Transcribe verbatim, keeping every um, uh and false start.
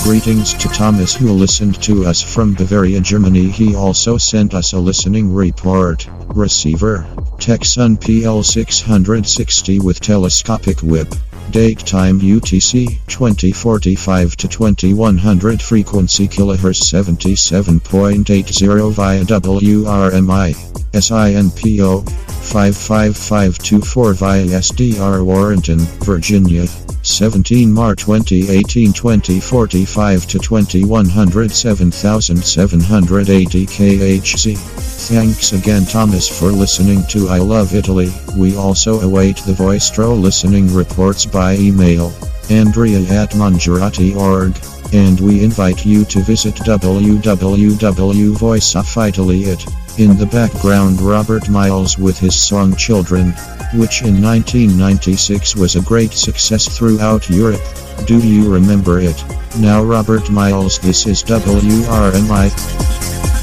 Greetings to Thomas who listened to us from Bavaria, Germany. He also sent us a listening report. Receiver Texan P L six sixty with telescopic whip. Date time U T C twenty forty-five to twenty-one hundred. Frequency kilohertz seventy-seven point eight zero via W R M I. S I N P O five five five two four via S D R Warrenton, Virginia. seventeen March twenty eighteen twenty forty-five to twenty-one hundred seven thousand seven hundred eighty K H Z. Thanks again Thomas for listening to I Love Italy. We also await the Voistro listening reports by email. Andrea at Mangiarati dot org. And we invite you to visit w w w dot voice of italy dot it. In the background, Robert Miles with his song Children, which in nineteen ninety-six was a great success throughout Europe. Do you remember it? Now Robert Miles, this is W R M I.